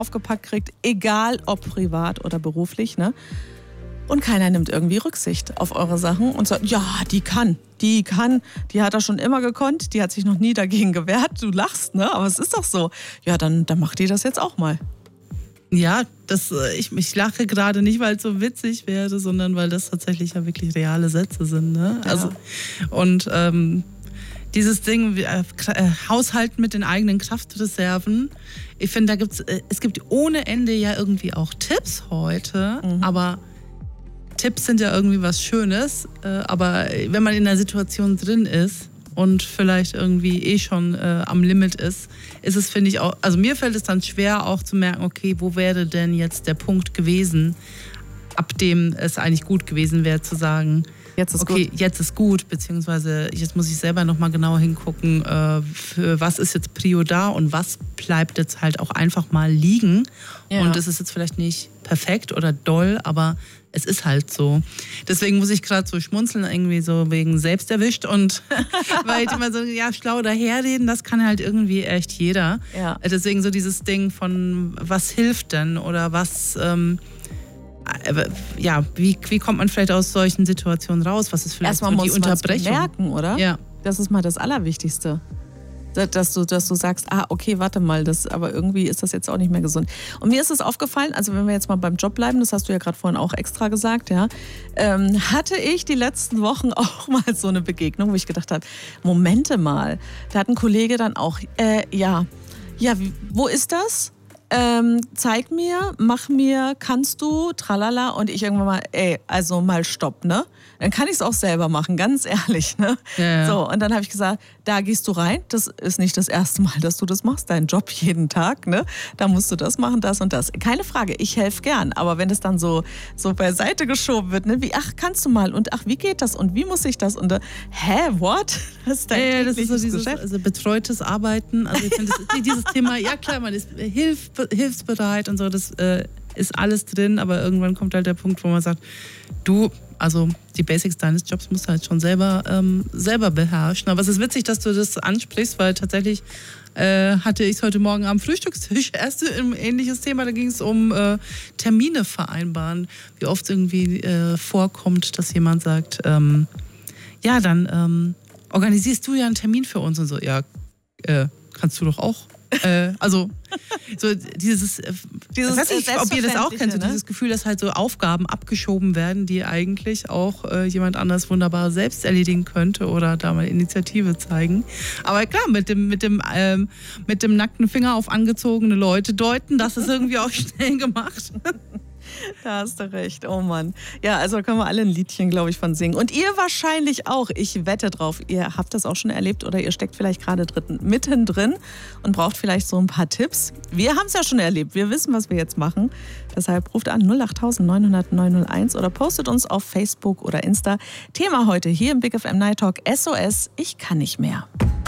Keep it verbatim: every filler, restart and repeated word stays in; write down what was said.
aufgepackt kriegt, egal ob privat oder beruflich, ne? Und keiner nimmt irgendwie Rücksicht auf eure Sachen und sagt, ja, die kann, die kann, die hat er schon immer gekonnt, die hat sich noch nie dagegen gewehrt. Du lachst, ne? Aber es ist doch so. Ja, dann, dann macht die das jetzt auch mal. Ja, das, ich, ich lache gerade nicht, weil es so witzig wäre, sondern weil das tatsächlich ja wirklich reale Sätze sind. Ne? Ja. Also, und ähm, dieses Ding, äh, Haushalten mit den eigenen Kraftreserven, ich finde, da gibt's, äh, es gibt ohne Ende ja irgendwie auch Tipps heute, mhm. aber Tipps sind ja irgendwie was Schönes, äh, aber wenn man in einer Situation drin ist und vielleicht irgendwie eh schon äh, am Limit ist, ist es, finde ich auch, also mir fällt es dann schwer auch zu merken, okay, wo wäre denn jetzt der Punkt gewesen, ab dem es eigentlich gut gewesen wäre zu sagen, jetzt ist okay, gut. jetzt ist gut, beziehungsweise jetzt muss ich selber nochmal genauer hingucken, äh, für was ist jetzt Prio da und was bleibt jetzt halt auch einfach mal liegen. Ja. Und es ist jetzt vielleicht nicht perfekt oder doll, aber es ist halt so. Deswegen muss ich gerade so schmunzeln, irgendwie so wegen selbst erwischt und weil ich immer so, ja, schlau daherreden, das kann halt irgendwie echt jeder. Ja. Deswegen so dieses Ding von, was hilft denn oder was, ähm, ja, wie, wie kommt man vielleicht aus solchen Situationen raus? Was ist vielleicht Erstmal so die muss man's Unterbrechung? merken, oder? Ja. Das ist mal das Allerwichtigste. Dass du, dass du sagst, ah, okay, warte mal, das, aber irgendwie ist das jetzt auch nicht mehr gesund. Und mir ist es aufgefallen, also wenn wir jetzt mal beim Job bleiben, das hast du ja gerade vorhin auch extra gesagt, ja, ähm, hatte ich die letzten Wochen auch mal so eine Begegnung, wo ich gedacht habe, Momente mal, da hat ein Kollege dann auch, äh, ja, ja, wie, wo ist das? Ähm, zeig mir, mach mir, kannst du, tralala, und ich irgendwann mal, ey, also mal stopp, ne? Dann kann ich es auch selber machen, ganz ehrlich, ne? Ja, ja. So, und dann habe ich gesagt, da gehst du rein, das ist nicht das erste Mal, dass du das machst, dein Job jeden Tag, ne? Da musst du das machen, das und das. Keine Frage, ich helfe gern, aber wenn es dann so, so beiseite geschoben wird, ne? Wie, ach, kannst du mal, und ach, wie geht das, und wie muss ich das, und, äh, hä, what? Das ist dein Ja, ja, das ist so tägliches dieses Geschäft. also betreutes Arbeiten. Also ich finde, das- dieses Thema, ja klar, man ist hilf, hilfsbereit und so, das äh, ist alles drin, aber irgendwann kommt halt der Punkt, wo man sagt, du, also die Basics deines Jobs musst du halt schon selber, ähm, selber beherrschen. Aber es ist witzig, dass du das ansprichst, weil tatsächlich äh, hatte ich es heute Morgen am Frühstückstisch erst ein ähnliches Thema, da ging es um äh, Termine vereinbaren, wie oft irgendwie äh, vorkommt, dass jemand sagt, ähm, ja, dann ähm, organisierst du ja einen Termin für uns und so, ja, äh, kannst du doch auch. äh, also so dieses, äh, Dieses ich weiß nicht, ob ihr das auch kennt, so ne? dieses Gefühl, dass halt so Aufgaben abgeschoben werden, die eigentlich auch äh, jemand anders wunderbar selbst erledigen könnte oder da mal Initiative zeigen. Aber klar, mit dem, mit dem, ähm, mit dem nackten Finger auf angezogene Leute deuten, das ist irgendwie auch schnell gemacht. Da hast du recht, oh Mann. Ja, also da können wir alle ein Liedchen, glaube ich, von singen. Und ihr wahrscheinlich auch, ich wette drauf, ihr habt das auch schon erlebt oder ihr steckt vielleicht gerade dritten, mittendrin und braucht vielleicht so ein paar Tipps. Wir haben es ja schon erlebt, wir wissen, was wir jetzt machen. Deshalb ruft an null acht neun null null neun null eins oder postet uns auf Facebook oder Insta. Thema heute hier im Big F M Night Talk, S O S, ich kann nicht mehr.